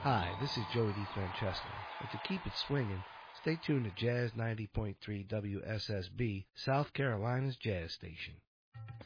Hi, this is Joey DeFrancesco, and to keep it swinging, stay tuned to Jazz 90.3 WSSB, South Carolina's Jazz Station.